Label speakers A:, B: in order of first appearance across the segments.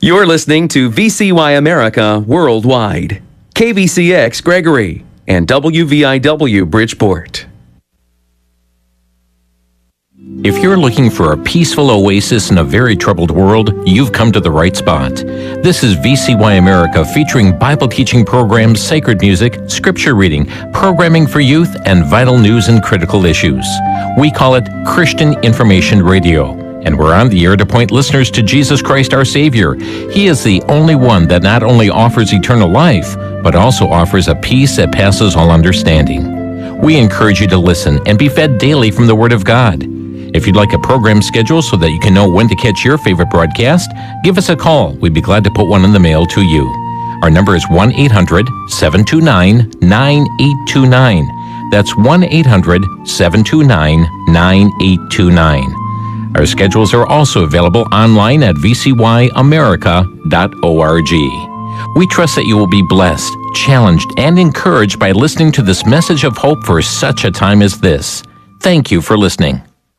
A: You're listening to VCY America Worldwide, KVCX Gregory, and WVIW Bridgeport.
B: If you're looking for a peaceful oasis in a very troubled world, you've come to the right spot. This is VCY America, featuring Bible teaching programs, sacred music, scripture reading, programming for youth, and vital news and critical issues. We call it Christian Information Radio, and we're on the air to point listeners to Jesus Christ, our Savior. He is the only one that not only offers eternal life, but also offers a peace that passes all understanding. We encourage you to listen and be fed daily from the Word of God. If you'd like a program schedule so that you can know when to catch your favorite broadcast, give us a call. We'd be glad to put one in the mail to you. Our number is 1-800-729-9829. That's 1-800-729-9829. Our schedules are also available online at vcyamerica.org. We trust that you will be blessed, challenged, and encouraged by listening to this message of hope for such a time as this. Thank you for listening.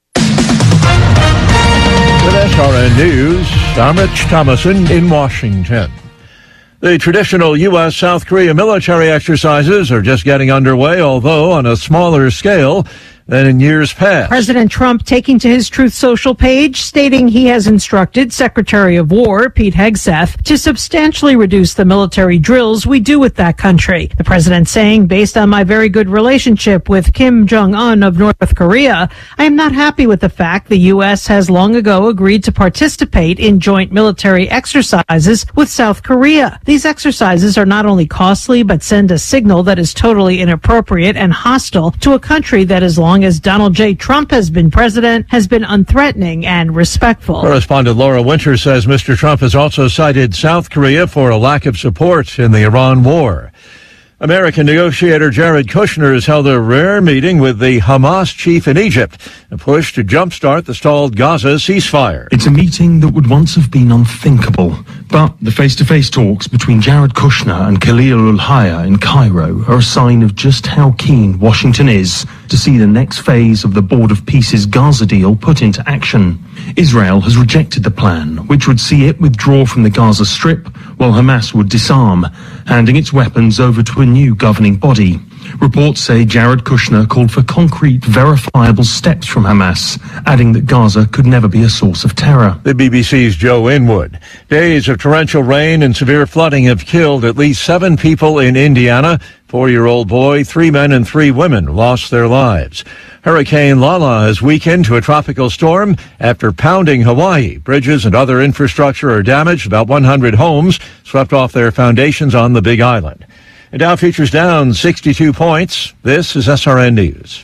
C: With SRN News, I'm Rich Thomason in Washington. The traditional U.S.-South Korea military exercises are just getting underway, although on a smaller scale than in years past.
D: President Trump taking to his Truth Social page, stating he has instructed Secretary of War Pete Hegseth to substantially reduce the military drills we do with that country. The president saying, based on my very good relationship with Kim Jong-un of North Korea, I am not happy with the fact the U.S. has long ago agreed to participate in joint military exercises with South Korea. These exercises are not only costly, but send a signal that is totally inappropriate and hostile to a country that, as long as Donald J. Trump has been president, has been unthreatening and respectful.
C: Correspondent Laura Winter says Mr. Trump has also cited South Korea for a lack of support in the Iran war. American negotiator Jared Kushner has held a rare meeting with the Hamas chief in Egypt, a push to jumpstart the stalled Gaza ceasefire.
E: It's a meeting that would once have been unthinkable, but the face-to-face talks between Jared Kushner and Khalil al-Hayya in Cairo are a sign of just how keen Washington is to see the next phase of the Board of Peace's Gaza deal put into action. Israel has rejected the plan, which would see it withdraw from the Gaza Strip, while Hamas would disarm, handing its weapons over to a new governing body. Reports say Jared Kushner called for concrete, verifiable steps from Hamas, adding that Gaza could never be a source of terror.
C: The BBC's Joe Inwood. Days of torrential rain and severe flooding have killed at least 7 people in Indiana. 4-year-old boy, 3 men and 3 women lost their lives. Hurricane Lala has weakened to a tropical storm after pounding Hawaii. Bridges and other infrastructure are damaged. About 100 homes swept off their foundations on the Big Island. And Dow futures down 62 points. This is SRN News.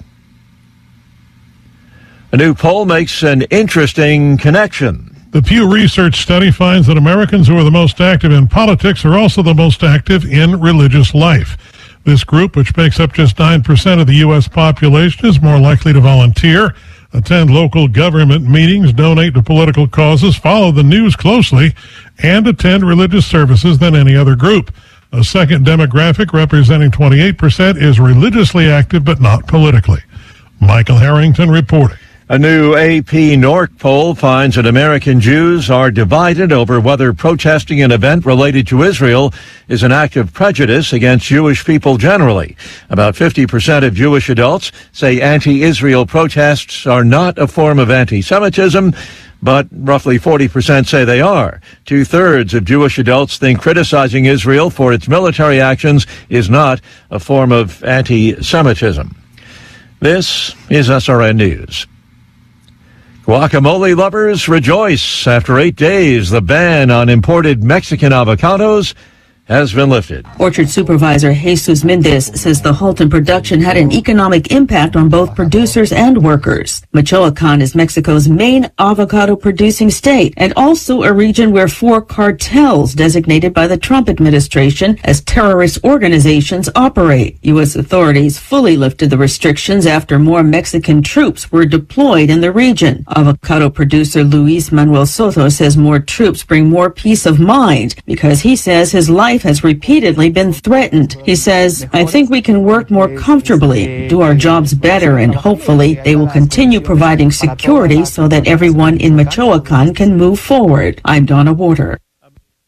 C: A new poll makes an interesting connection.
F: The Pew Research study finds that Americans who are the most active in politics are also the most active in religious life. This group, which makes up just 9% of the U.S. population, is more likely to volunteer, attend local government meetings, donate to political causes, follow the news closely, and attend religious services than any other group. A second demographic, representing 28%, is religiously active but not politically. Michael Harrington reporting.
C: A new AP North poll finds that American Jews are divided over whether protesting an event related to Israel is an act of prejudice against Jewish people generally. About 50% of Jewish adults say anti-Israel protests are not a form of anti-Semitism, but roughly 40% say they are. 2/3 of Jewish adults think criticizing Israel for its military actions is not a form of anti-Semitism. This is SRN News. Guacamole lovers rejoice. After 8 days, the ban on imported Mexican avocados has been lifted.
G: Orchard supervisor Jesus Mendez says the halt in production had an economic impact on both producers and workers. Michoacan is Mexico's main avocado producing state and also a region where 4 cartels designated by the Trump administration as terrorist organizations operate. U.S. authorities fully lifted the restrictions after more Mexican troops were deployed in the region. Avocado producer Luis Manuel Soto says more troops bring more peace of mind because he says his life has repeatedly been threatened. He says, I think we can work more comfortably, do our jobs better, and hopefully they will continue providing security so that everyone in Michoacan can move forward. I'm Donna Warder.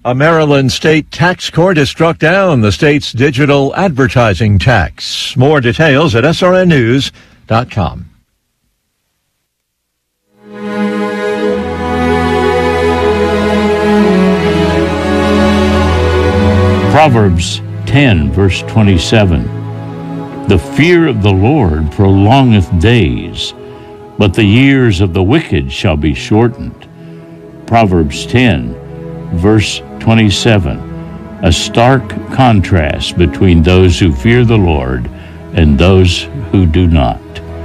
C: A Maryland state tax court has struck down the state's digital advertising tax. More details at srnnews.com.
H: Proverbs 10, verse 27. The fear of the Lord prolongeth days, but the years of the wicked shall be shortened. Proverbs 10, verse 27. A stark contrast between those who fear the Lord and those who do not.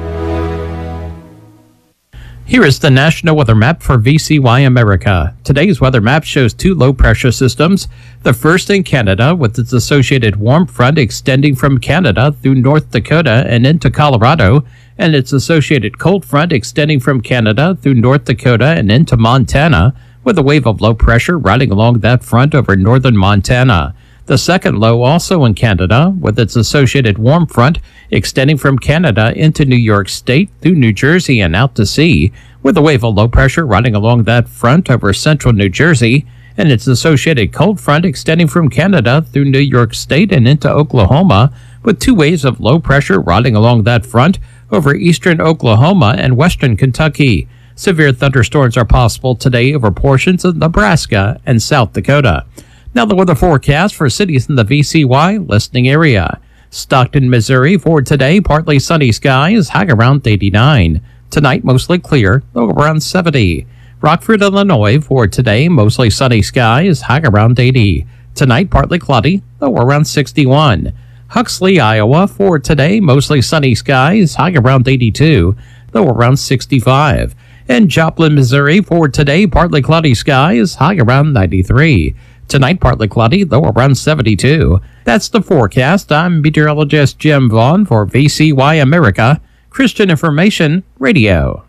I: Here is the National Weather Map for VCY America. Today's weather map shows two low-pressure systems. The first in Canada, with its associated warm front extending from Canada through North Dakota and into Colorado, and its associated cold front extending from Canada through North Dakota and into Montana, with a wave of low pressure riding along that front over northern Montana. The second low also in Canada, with its associated warm front extending from Canada into New York State through New Jersey and out to sea, with a wave of low pressure riding along that front over central New Jersey, and its associated cold front extending from Canada through New York State and into Oklahoma, with two waves of low pressure riding along that front over eastern Oklahoma and western Kentucky. Severe thunderstorms are possible today over portions of Nebraska and South Dakota. Now the weather forecast for cities in the VCY listening area. Stockton, Missouri for today, partly sunny skies, high around 89. Tonight, mostly clear, low around 70. Rockford, Illinois for today, mostly sunny skies, high around 80. Tonight, partly cloudy, low around 61. Huxley, Iowa for today, mostly sunny skies, high around 82, low around 65. And Joplin, Missouri for today, partly cloudy skies, high around 93. Tonight, partly cloudy, low around 72. That's the forecast. I'm meteorologist Jim Vaughn for VCY America, Christian Information Radio.